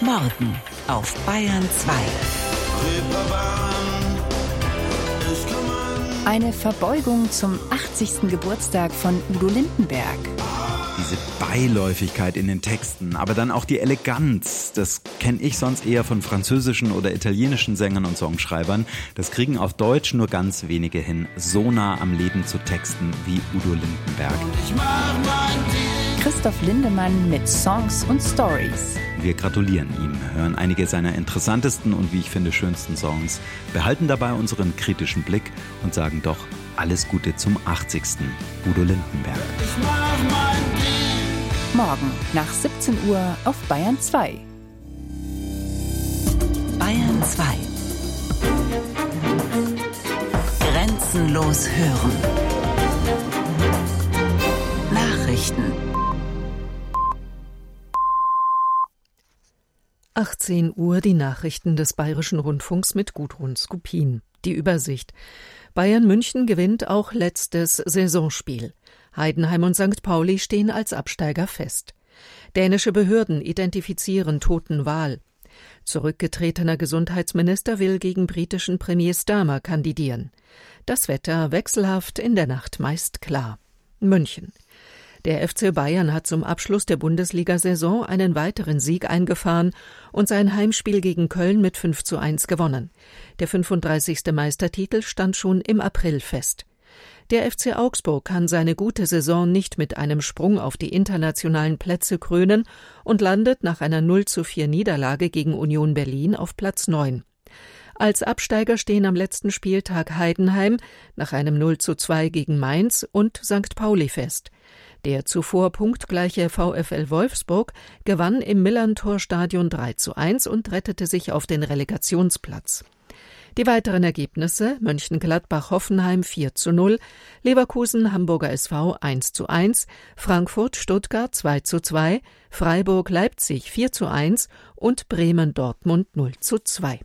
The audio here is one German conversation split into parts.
Morgen auf Bayern 2. Eine Verbeugung zum 80. Geburtstag von Udo Lindenberg. Diese Beiläufigkeit in den Texten, aber dann auch die Eleganz, das kenne ich sonst eher von französischen oder italienischen Sängern und Songschreibern. Das kriegen auf Deutsch nur ganz wenige hin, so nah am Leben zu texten wie Udo Lindenberg. Christoph Lindemann mit Songs und Stories. Wir gratulieren ihm, hören einige seiner interessantesten und wie ich finde schönsten Songs, behalten dabei unseren kritischen Blick und sagen doch alles Gute zum 80. Udo Lindenberg. Morgen nach 17 Uhr auf Bayern 2. Bayern 2. Grenzenlos hören. Nachrichten. 18 Uhr die Nachrichten des Bayerischen Rundfunks mit Gudrun Skupin. Die Übersicht. Bayern München gewinnt auch letztes Saisonspiel. Heidenheim und St. Pauli stehen als Absteiger fest. Dänische Behörden identifizieren toten Wal. Zurückgetretener Gesundheitsminister will gegen britischen Premier Starmer kandidieren. Das Wetter wechselhaft, in der Nacht meist klar. München. Der FC Bayern hat zum Abschluss der Bundesliga-Saison einen weiteren Sieg eingefahren und sein Heimspiel gegen Köln mit 5:1 gewonnen. Der 35. Meistertitel stand schon im April fest. Der FC Augsburg kann seine gute Saison nicht mit einem Sprung auf die internationalen Plätze krönen und landet nach einer 0:4 Niederlage gegen Union Berlin auf Platz 9. Als Absteiger stehen am letzten Spieltag Heidenheim nach einem 0:2 gegen Mainz und St. Pauli fest. Der zuvor punktgleiche VfL Wolfsburg gewann im Millerntor-Stadion 3:1 und rettete sich auf den Relegationsplatz. Die weiteren Ergebnisse: Mönchengladbach-Hoffenheim 4:0, Leverkusen-Hamburger SV 1:1, Frankfurt-Stuttgart 2:2, Freiburg-Leipzig 4:1 und Bremen-Dortmund 0:2.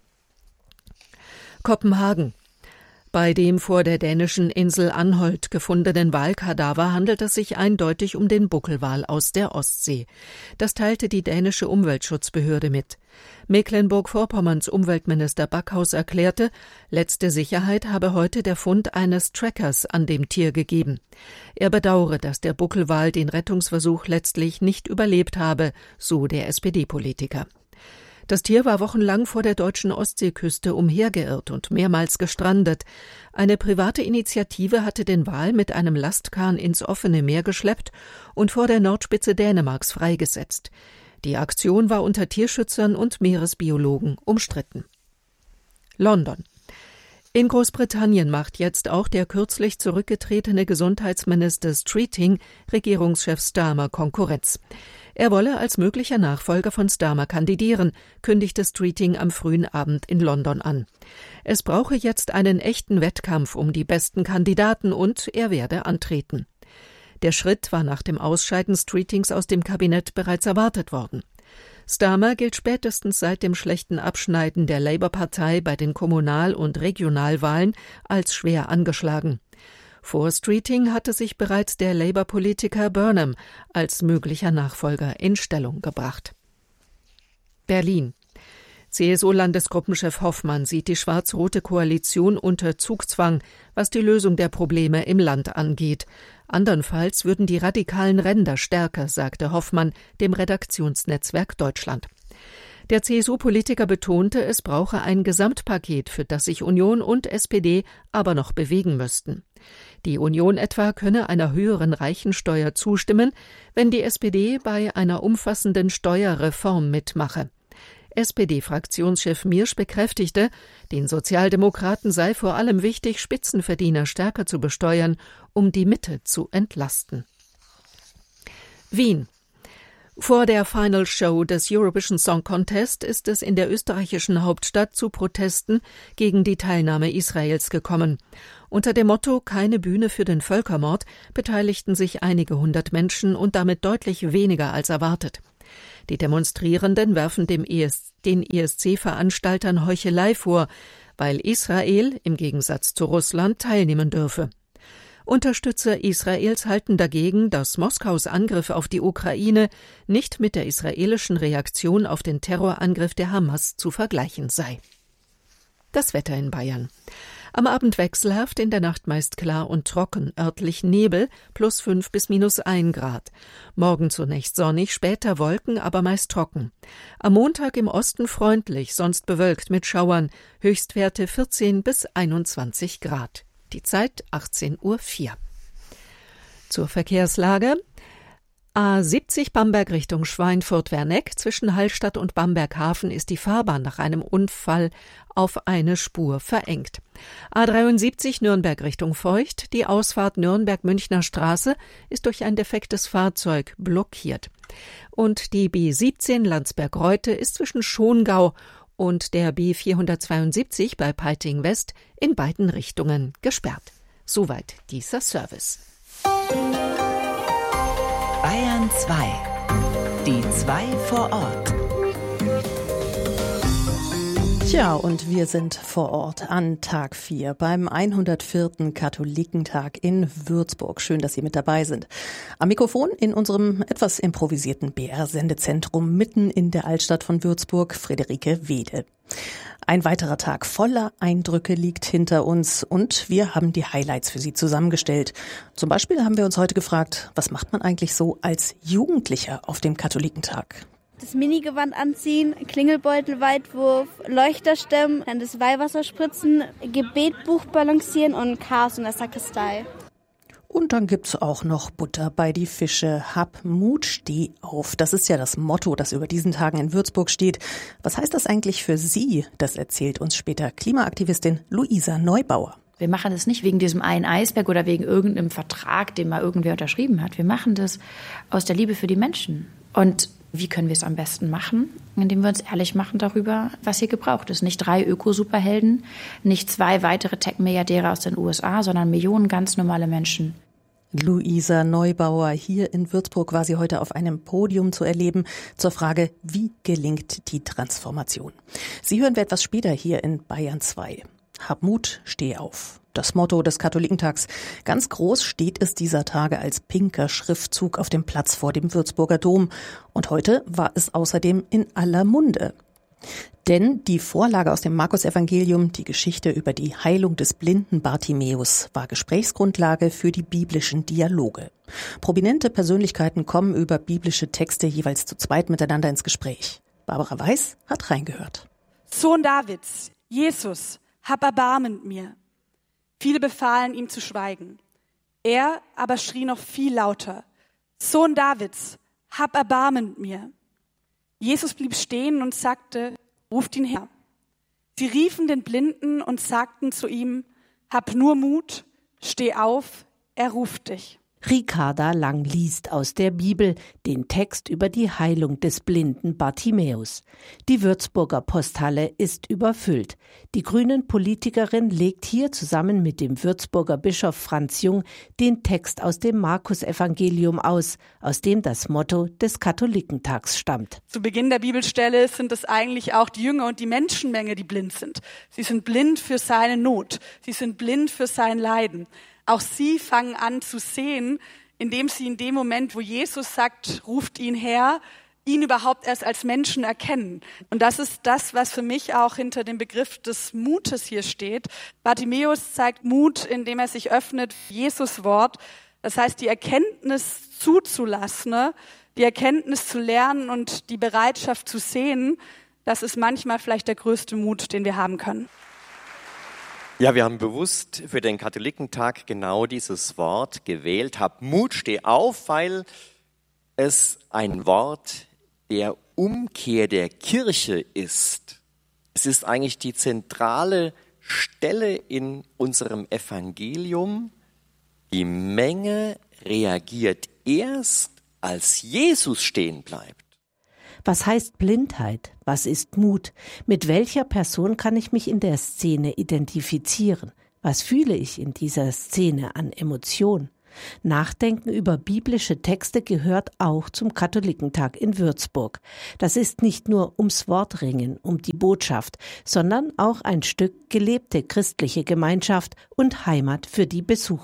Kopenhagen. Bei dem vor der dänischen Insel Anholt gefundenen Walkadaver handelt es sich eindeutig um den Buckelwal aus der Ostsee. Das teilte die dänische Umweltschutzbehörde mit. Mecklenburg-Vorpommerns Umweltminister Backhaus erklärte, letzte Sicherheit habe heute der Fund eines Trackers an dem Tier gegeben. Er bedauere, dass der Buckelwal den Rettungsversuch letztlich nicht überlebt habe, so der SPD-Politiker. Das Tier war wochenlang vor der deutschen Ostseeküste umhergeirrt und mehrmals gestrandet. Eine private Initiative hatte den Wal mit einem Lastkahn ins offene Meer geschleppt und vor der Nordspitze Dänemarks freigesetzt. Die Aktion war unter Tierschützern und Meeresbiologen umstritten. London. In Großbritannien macht jetzt auch der kürzlich zurückgetretene Gesundheitsminister Streeting Regierungschef Starmer Konkurrenz. Er wolle als möglicher Nachfolger von Starmer kandidieren, kündigte Streeting am frühen Abend in London an. Es brauche jetzt einen echten Wettkampf um die besten Kandidaten und er werde antreten. Der Schritt war nach dem Ausscheiden Streetings aus dem Kabinett bereits erwartet worden. Starmer gilt spätestens seit dem schlechten Abschneiden der Labour-Partei bei den Kommunal- und Regionalwahlen als schwer angeschlagen. Vor Streeting hatte sich bereits der Labour-Politiker Burnham als möglicher Nachfolger in Stellung gebracht. Berlin. CSU-Landesgruppenchef Hoffmann sieht die schwarz-rote Koalition unter Zugzwang, was die Lösung der Probleme im Land angeht. Andernfalls würden die radikalen Ränder stärker, sagte Hoffmann dem Redaktionsnetzwerk Deutschland. Der CSU-Politiker betonte, es brauche ein Gesamtpaket, für das sich Union und SPD aber noch bewegen müssten. Die Union etwa könne einer höheren Reichensteuer zustimmen, wenn die SPD bei einer umfassenden Steuerreform mitmache. SPD-Fraktionschef Miersch bekräftigte, den Sozialdemokraten sei vor allem wichtig, Spitzenverdiener stärker zu besteuern, um die Mitte zu entlasten. Wien. Vor der Final Show des Eurovision Song Contest ist es in der österreichischen Hauptstadt zu Protesten gegen die Teilnahme Israels gekommen. Unter dem Motto »Keine Bühne für den Völkermord« beteiligten sich einige hundert Menschen und damit deutlich weniger als erwartet. Die Demonstrierenden werfen den ESC-Veranstaltern Heuchelei vor, weil Israel im Gegensatz zu Russland teilnehmen dürfe. Unterstützer Israels halten dagegen, dass Moskaus Angriff auf die Ukraine nicht mit der israelischen Reaktion auf den Terrorangriff der Hamas zu vergleichen sei. Das Wetter in Bayern. Am Abend wechselhaft, in der Nacht meist klar und trocken, örtlich Nebel, +5 bis -1 Grad. Morgen zunächst sonnig, später Wolken, aber meist trocken. Am Montag im Osten freundlich, sonst bewölkt mit Schauern, Höchstwerte 14 bis 21 Grad. Die Zeit 18:04 Uhr. Zur Verkehrslage. A70 Bamberg Richtung Schweinfurt-Werneck. Zwischen Hallstatt und Bamberg-Hafen ist die Fahrbahn nach einem Unfall auf eine Spur verengt. A73 Nürnberg Richtung Feucht. Die Ausfahrt Nürnberg-Münchner Straße ist durch ein defektes Fahrzeug blockiert. Und die B17 Landsberg-Reutte ist zwischen Schongau und der B472 bei Peiting West in beiden Richtungen gesperrt. Soweit dieser Service. Bayern 2. Die 2 vor Ort. Tja, und wir sind vor Ort an Tag 4 beim 104. Katholikentag in Würzburg. Schön, dass Sie mit dabei sind. Am Mikrofon in unserem etwas improvisierten BR-Sendezentrum mitten in der Altstadt von Würzburg, Friederike Wede. Ein weiterer Tag voller Eindrücke liegt hinter uns und wir haben die Highlights für Sie zusammengestellt. Zum Beispiel haben wir uns heute gefragt, was macht man eigentlich so als Jugendlicher auf dem Katholikentag? Das Minigewand anziehen, Klingelbeutel, Weitwurf, Leuchter stemmen, dann das Weihwasser spritzen, Gebetbuch balancieren und Chaos in der Sakristei. Und dann gibt's auch noch Butter bei die Fische. Hab Mut, steh auf. Das ist ja das Motto, das über diesen Tagen in Würzburg steht. Was heißt das eigentlich für Sie? Das erzählt uns später Klimaaktivistin Luisa Neubauer. Wir machen das nicht wegen diesem einen Eisberg oder wegen irgendeinem Vertrag, den mal irgendwer unterschrieben hat. Wir machen das aus der Liebe für die Menschen. Und wie können wir es am besten machen? Indem wir uns ehrlich machen darüber, was hier gebraucht ist. Nicht 3 Öko-Superhelden, nicht 2 weitere Tech-Milliardäre aus den USA, sondern Millionen ganz normale Menschen. Luisa Neubauer, hier in Würzburg war sie heute auf einem Podium zu erleben zur Frage, wie gelingt die Transformation. Sie hören wir etwas später hier in Bayern 2. Hab Mut, steh auf. Das Motto des Katholikentags. Ganz groß steht es dieser Tage als pinker Schriftzug auf dem Platz vor dem Würzburger Dom. Und heute war es außerdem in aller Munde. Denn die Vorlage aus dem Markus-Evangelium, die Geschichte über die Heilung des blinden Bartimäus, war Gesprächsgrundlage für die biblischen Dialoge. Prominente Persönlichkeiten kommen über biblische Texte jeweils zu zweit miteinander ins Gespräch. Barbara Weiß hat reingehört. Sohn Davids, Jesus, hab Erbarmen mit mir. Viele befahlen ihm zu schweigen. Er aber schrie noch viel lauter. Sohn Davids, hab Erbarmen mit mir. Jesus blieb stehen und sagte, ruft ihn her. Sie riefen den Blinden und sagten zu ihm, hab nur Mut, steh auf, er ruft dich. Ricarda Lang liest aus der Bibel den Text über die Heilung des blinden Bartimäus. Die Würzburger Posthalle ist überfüllt. Die Grünen-Politikerin legt hier zusammen mit dem Würzburger Bischof Franz Jung den Text aus dem Markus-Evangelium aus dem das Motto des Katholikentags stammt. Zu Beginn der Bibelstelle sind es eigentlich auch die Jünger und die Menschenmenge, die blind sind. Sie sind blind für seine Not. Sie sind blind für sein Leiden. Auch sie fangen an zu sehen, indem sie in dem Moment, wo Jesus sagt, ruft ihn her, ihn überhaupt erst als Menschen erkennen. Und das ist das, was für mich auch hinter dem Begriff des Mutes hier steht. Bartimäus zeigt Mut, indem er sich öffnet für Jesus Wort. Das heißt, die Erkenntnis zuzulassen, die Erkenntnis zu lernen und die Bereitschaft zu sehen, das ist manchmal vielleicht der größte Mut, den wir haben können. Ja, wir haben bewusst für den Katholikentag genau dieses Wort gewählt. Hab Mut, steh auf, weil es ein Wort der Umkehr der Kirche ist. Es ist eigentlich die zentrale Stelle in unserem Evangelium. Die Menge reagiert erst, als Jesus stehen bleibt. Was heißt Blindheit? Was ist Mut? Mit welcher Person kann ich mich in der Szene identifizieren? Was fühle ich in dieser Szene an Emotionen? Nachdenken über biblische Texte gehört auch zum Katholikentag in Würzburg. Das ist nicht nur ums Wort ringen, um die Botschaft, sondern auch ein Stück gelebte christliche Gemeinschaft und Heimat für die Besucher.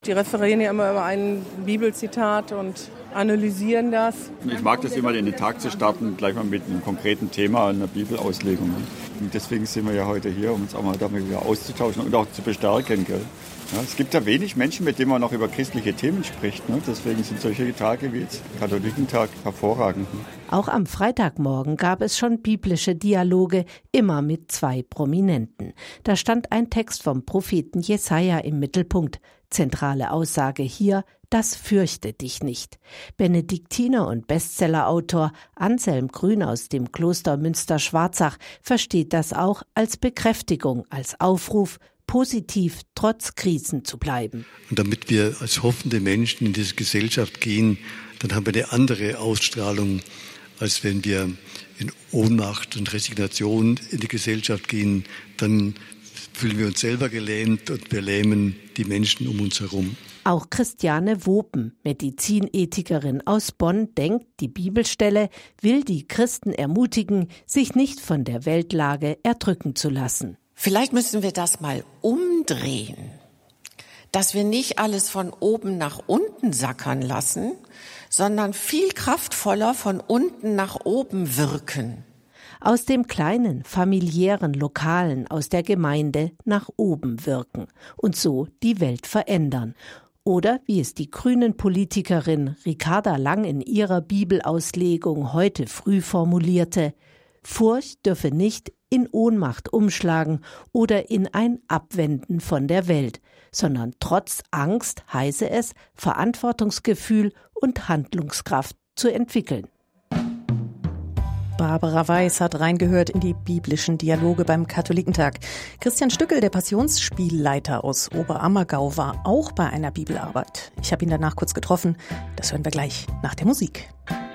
Die referieren ja immer über ein Bibelzitat und analysieren das. Ich mag das immer, in den Tag zu starten, gleich mal mit einem konkreten Thema, einer Bibelauslegung. Und deswegen sind wir ja heute hier, um uns auch mal damit wieder auszutauschen und auch zu bestärken. Gell? Ja, es gibt ja wenig Menschen, mit denen man noch über christliche Themen spricht. Ne? Deswegen sind solche Tage wie jetzt Katholikentag hervorragend. Ne? Auch am Freitagmorgen gab es schon biblische Dialoge, immer mit 2 Prominenten. Da stand ein Text vom Propheten Jesaja im Mittelpunkt. Zentrale Aussage hier: Das fürchte dich nicht. Benediktiner und Bestsellerautor Anselm Grün aus dem Kloster Münster-Schwarzach versteht das auch als Bekräftigung, als Aufruf, positiv trotz Krisen zu bleiben. Und damit wir als hoffende Menschen in diese Gesellschaft gehen, dann haben wir eine andere Ausstrahlung, als wenn wir in Ohnmacht und Resignation in die Gesellschaft gehen. Dann fühlen wir uns selber gelähmt und wir lähmen die Menschen um uns herum. Auch Christiane Wopen, Medizinethikerin aus Bonn, denkt, die Bibelstelle will die Christen ermutigen, sich nicht von der Weltlage erdrücken zu lassen. Vielleicht müssen wir das mal umdrehen, dass wir nicht alles von oben nach unten sackern lassen, sondern viel kraftvoller von unten nach oben wirken. Aus dem kleinen, familiären Lokalen, aus der Gemeinde nach oben wirken und so die Welt verändern. Oder, wie es die Grünen-Politikerin Ricarda Lang in ihrer Bibelauslegung heute früh formulierte: Furcht dürfe nicht in Ohnmacht umschlagen oder in ein Abwenden von der Welt, sondern trotz Angst heiße es, Verantwortungsgefühl und Handlungskraft zu entwickeln. Barbara Weiß hat reingehört in die biblischen Dialoge beim Katholikentag. Christian Stückel, der Passionsspielleiter aus Oberammergau, war auch bei einer Bibelarbeit. Ich habe ihn danach kurz getroffen. Das hören wir gleich nach der Musik.